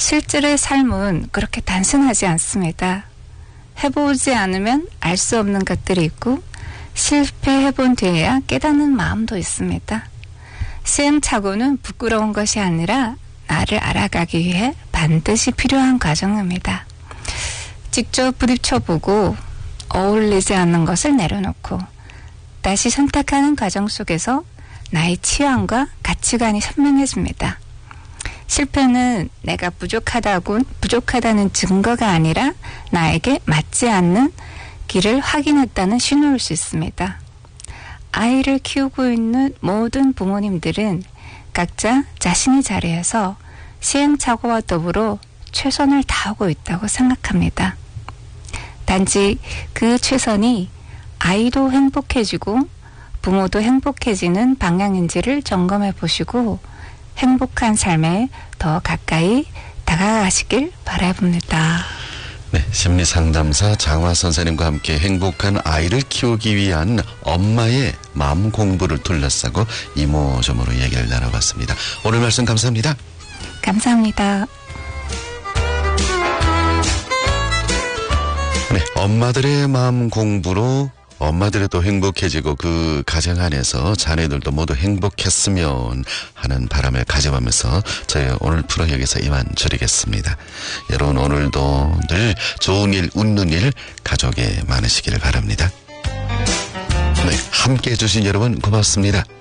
실제로의 삶은 그렇게 단순하지 않습니다. 해보지 않으면 알 수 없는 것들이 있고 실패해본 뒤에야 깨닫는 마음도 있습니다. 시행착오는 부끄러운 것이 아니라 나를 알아가기 위해 반드시 필요한 과정입니다. 직접 부딪혀보고 어울리지 않는 것을 내려놓고 다시 선택하는 과정 속에서 나의 취향과 가치관이 선명해집니다. 실패는 내가 부족하다는 증거가 아니라 나에게 맞지 않는 길을 확인했다는 신호일 수 있습니다. 아이를 키우고 있는 모든 부모님들은 각자 자신의 자리에서 시행착오와 더불어 최선을 다하고 있다고 생각합니다. 단지 그 최선이 아이도 행복해지고 부모도 행복해지는 방향인지를 점검해 보시고 행복한 삶에 더 가까이 다가가시길 바라봅니다. 네, 심리상담사 장화 선생님과 함께 행복한 아이를 키우기 위한 엄마의 마음 공부를 둘러싸고 이모저모로 얘기를 나눠봤습니다. 오늘 말씀 감사합니다. 감사합니다. 네, 엄마들의 마음 공부로 엄마들이 또 행복해지고 그 가정 안에서 자녀들도 모두 행복했으면 하는 바람을 가져가면서 저희 오늘 프로 여기서 이만 줄이겠습니다. 여러분 오늘도 늘 좋은 일, 웃는 일 가족에 많으시기를 바랍니다. 네, 함께 해주신 여러분 고맙습니다.